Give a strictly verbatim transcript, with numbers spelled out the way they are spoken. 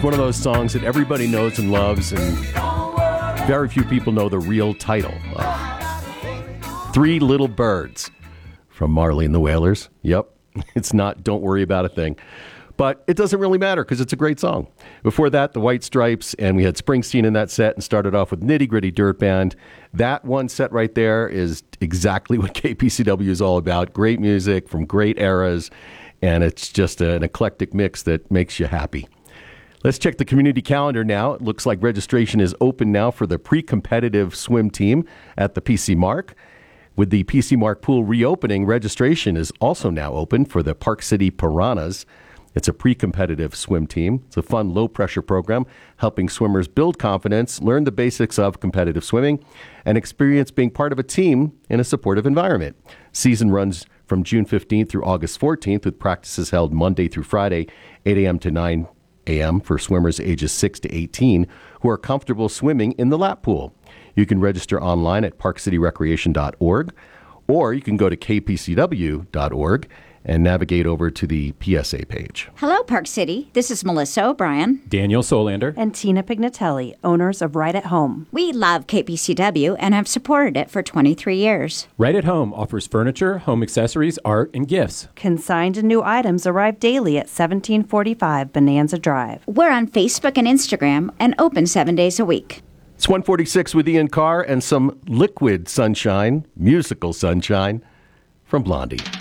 It's one of those songs that everybody knows and loves, and very few people know the real title of Three Little Birds from Marley and the Wailers. Yep, it's not Don't Worry About a Thing. But it doesn't really matter because it's a great song. Before that, the White Stripes, and we had Springsteen in that set and started off with Nitty Gritty Dirt Band. That one set right there is exactly what K P C W is all about. Great music from great eras, and it's just an eclectic mix that makes you happy. Let's check the community calendar now. It looks like registration is open now for the pre-competitive swim team at the P C Mark. With the P C Mark pool reopening, registration is also now open for the Park City Piranhas. It's a pre-competitive swim team. It's a fun, low-pressure program helping swimmers build confidence, learn the basics of competitive swimming, and experience being part of a team in a supportive environment. Season runs from June fifteenth through August fourteenth, with practices held Monday through Friday, eight a.m. to nine a.m. for swimmers ages six to eighteen who are comfortable swimming in the lap pool. You can register online at park city recreation dot org, or you can go to k p c w dot org and navigate over to the P S A page. Hello, Park City. This is Melissa O'Brien, Daniel Solander, and Tina Pignatelli, owners of Right at Home. We love K P C W and have supported it for twenty-three years. Right at Home offers furniture, home accessories, art, and gifts. Consigned and new items arrive daily at seventeen forty-five Bonanza Drive. We're on Facebook and Instagram and open seven days a week. It's one forty-six with Ian Carr and some liquid sunshine, musical sunshine, from Blondie.